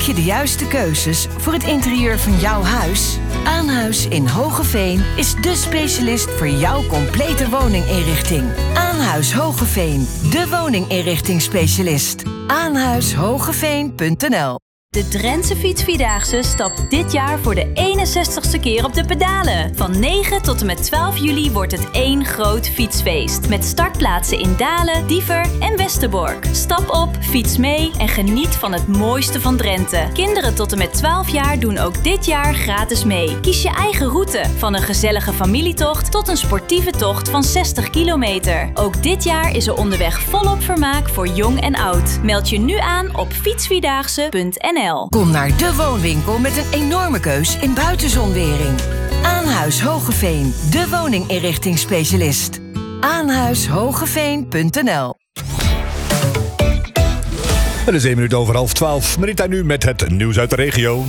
je de juiste keuzes voor het interieur van jouw huis? Aanhuis in Hoogeveen is dé specialist voor jouw complete woninginrichting. Aanhuis Hoogeveen, de woninginrichtingsspecialist. Aanhuishogeveen.nl. De Drentse Fietsvierdaagse stapt dit jaar voor de 61ste keer op de pedalen. Van 9 tot en met 12 juli wordt het één groot fietsfeest. Met startplaatsen in Dalen, Diever en Westerbork. Stap op, fiets mee en geniet van het mooiste van Drenthe. Kinderen tot en met 12 jaar doen ook dit jaar gratis mee. Kies je eigen route, van een gezellige familietocht tot een sportieve tocht van 60 kilometer. Ook dit jaar is er onderweg volop vermaak voor jong en oud. Meld je nu aan op fietsvierdaagse.nl. Kom naar de woonwinkel met een enorme keus in buitenzonwering. Aanhuis Hoogeveen, de woninginrichtingsspecialist. Aanhuishogeveen.nl. Het is 1 minuut over 11:12. Marita nu met het nieuws uit de regio.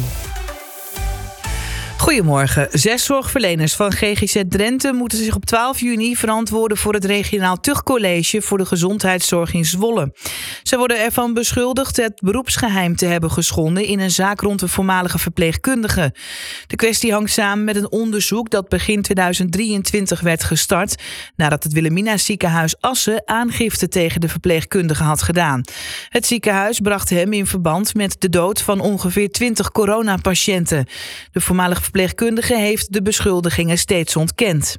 Goedemorgen. 6 zorgverleners van GGZ Drenthe moeten zich op 12 juni verantwoorden voor het regionaal tuchtcollege voor de gezondheidszorg in Zwolle. Ze worden ervan beschuldigd het beroepsgeheim te hebben geschonden in een zaak rond een voormalige verpleegkundige. De kwestie hangt samen met een onderzoek dat begin 2023 werd gestart nadat het Wilhelmina ziekenhuis Assen aangifte tegen de verpleegkundige had gedaan. Het ziekenhuis bracht hem in verband met de dood van ongeveer 20 coronapatiënten. De voormalige verpleegkundige heeft de beschuldigingen steeds ontkend.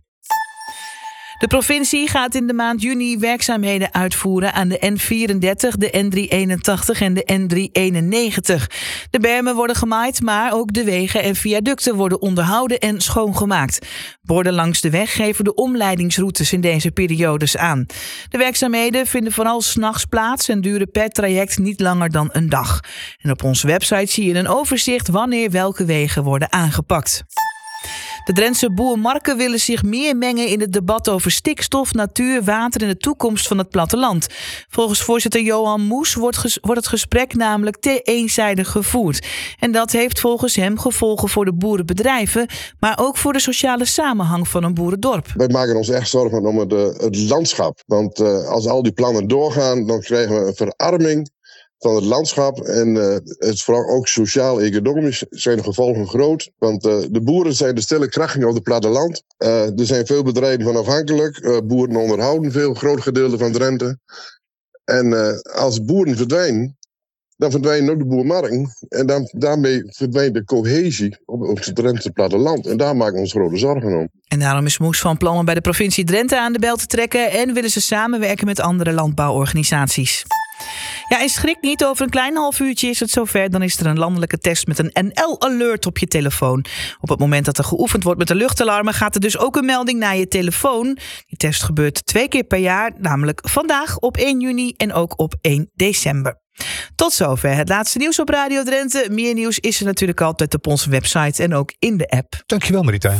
De provincie gaat in de maand juni werkzaamheden uitvoeren aan de N34, de N381 en de N391. De bermen worden gemaaid, maar ook de wegen en viaducten worden onderhouden en schoongemaakt. Borden langs de weg geven de omleidingsroutes in deze periodes aan. De werkzaamheden vinden vooral 's nachts plaats en duren per traject niet langer dan een dag. En op onze website zie je een overzicht wanneer welke wegen worden aangepakt. De Drentse boerenmarken willen zich meer mengen in het debat over stikstof, natuur, water en de toekomst van het platteland. Volgens voorzitter Johan Moes wordt het gesprek namelijk te eenzijdig gevoerd. En dat heeft volgens hem gevolgen voor de boerenbedrijven, maar ook voor de sociale samenhang van een boerendorp. Wij maken ons echt zorgen om het landschap. Want als al die plannen doorgaan, dan krijgen we een verarming van het landschap. En het is vooral ook sociaal-economisch zijn de gevolgen groot. Want de boeren zijn de stille krachten op het platteland. Er zijn veel bedrijven van afhankelijk. Boeren onderhouden veel, groot gedeelte van Drenthe. En als boeren verdwijnen, dan verdwijnen ook de boermarken. En daarmee verdwijnt de cohesie op het Drentse platteland. En daar maken we ons grote zorgen om. En daarom is Moes van plan om bij de provincie Drenthe aan de bel te trekken en willen ze samenwerken met andere landbouworganisaties. Ja, en schrik niet, over een klein half uurtje is het zover. Dan is er een landelijke test met een NL-alert op je telefoon. Op het moment dat er geoefend wordt met de luchtalarmen gaat er dus ook een melding naar je telefoon. Die test gebeurt 2 keer per jaar, namelijk vandaag op 1 juni en ook op 1 december. Tot zover het laatste nieuws op Radio Drenthe. Meer nieuws is er natuurlijk altijd op onze website en ook in de app. Dankjewel, Marita.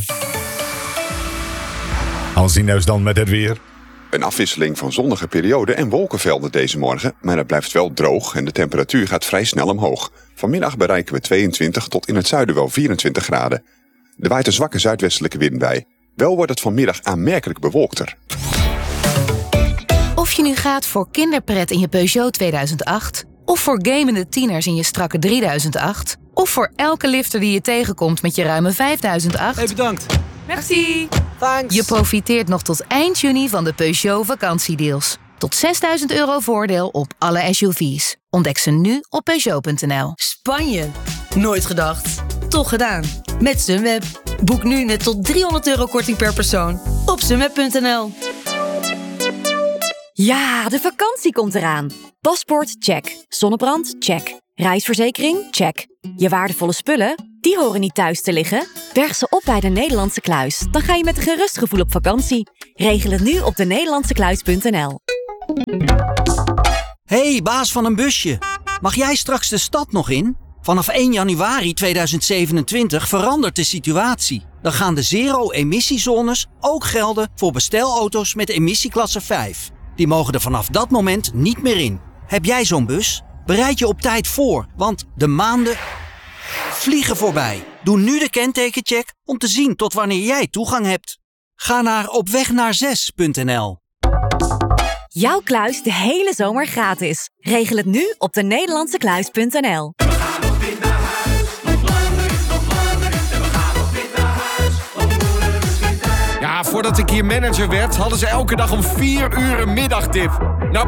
Alsien dan met het weer. Een afwisseling van zonnige perioden en wolkenvelden deze morgen, maar het blijft wel droog en de temperatuur gaat vrij snel omhoog. Vanmiddag bereiken we 22 tot in het zuiden wel 24 graden. Er waait een zwakke zuidwestelijke wind bij. Wel wordt het vanmiddag aanmerkelijk bewolkter. Of je nu gaat voor kinderpret in je Peugeot 2008, of voor gamende tieners in je strakke 3008, of voor elke lifter die je tegenkomt met je ruime 5008. Hey, bedankt. Merci. Thanks. Je profiteert nog tot eind juni van de Peugeot vakantiedeals. Tot €6.000 voordeel op alle SUV's. Ontdek ze nu op Peugeot.nl. Spanje. Nooit gedacht. Toch gedaan. Met Sunweb. Boek nu net tot €300 korting per persoon op Sunweb.nl. Ja, de vakantie komt eraan. Paspoort? Check. Zonnebrand? Check. Reisverzekering? Check. Je waardevolle spullen? Die horen niet thuis te liggen. Berg ze op bij de Nederlandse Kluis. Dan ga je met een gerust gevoel op vakantie. Regel het nu op denederlandsekluis.nl. Hey, baas van een busje. Mag jij straks de stad nog in? Vanaf 1 januari 2027 verandert de situatie. Dan gaan de zero-emissiezones ook gelden voor bestelauto's met emissieklasse 5. Die mogen er vanaf dat moment niet meer in. Heb jij zo'n bus? Bereid je op tijd voor, want de maanden vliegen voorbij. Doe nu de kentekencheck om te zien tot wanneer jij toegang hebt. Ga naar opwegnaarzes.nl. Jouw kluis de hele zomer gratis. Regel het nu op denederlandsekluis.nl. Voordat ik hier manager werd, hadden ze elke dag om 4 uur een middagdip. Nou